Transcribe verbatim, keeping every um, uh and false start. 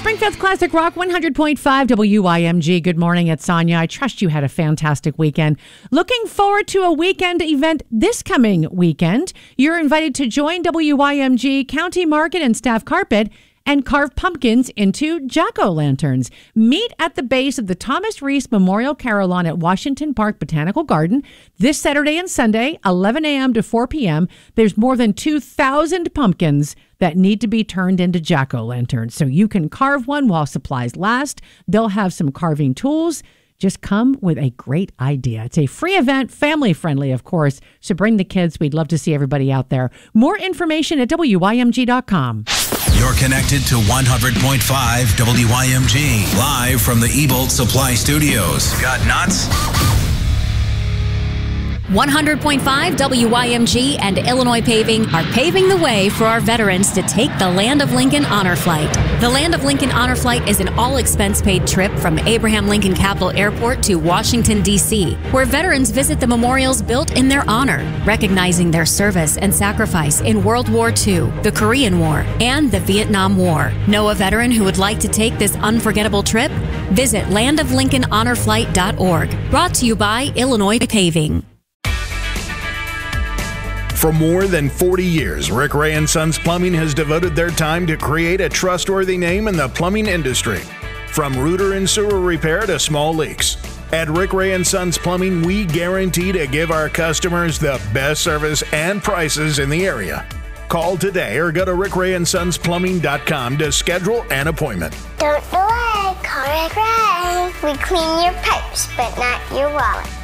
Springfield's Classic Rock one hundred point five W I M G. Good morning, it's Sonia. I trust you had a fantastic weekend. Looking forward to a weekend event this coming weekend. You're invited to join W I M G County Market and Staff Carpet and carve pumpkins into jack-o'-lanterns. Meet at the base of the Thomas Reese Memorial Carillon at Washington Park Botanical Garden this Saturday and Sunday, eleven a.m. to four p.m. There's more than two thousand pumpkins that need to be turned into jack-o'-lanterns. So you can carve one while supplies last. They'll have some carving tools. Just come with a great idea. It's a free event, family-friendly, of course. So bring the kids. We'd love to see everybody out there. More information at W I M G dot com. You're connected to one hundred point five W I M G, live from the Ebolt Supply Studios. Got nuts? one hundred point five W I M G and Illinois Paving are paving the way for our veterans to take the Land of Lincoln Honor Flight. The Land of Lincoln Honor Flight is an all-expense-paid trip from Abraham Lincoln Capital Airport to Washington, D C, where veterans visit the memorials built in their honor, recognizing their service and sacrifice in World War Two, the Korean War, and the Vietnam War. Know a veteran who would like to take this unforgettable trip? Visit land of lincoln honor flight dot org. Brought to you by Illinois Paving. For more than forty years, Rick Ray and Sons Plumbing has devoted their time to create a trustworthy name in the plumbing industry. From rooter and sewer repair to small leaks. At Rick Ray and Sons Plumbing, we guarantee to give our customers the best service and prices in the area. Call today or go to rick ray and sons plumbing dot com to schedule an appointment. Don't delay, call Rick Ray. We clean your pipes, but not your wallet.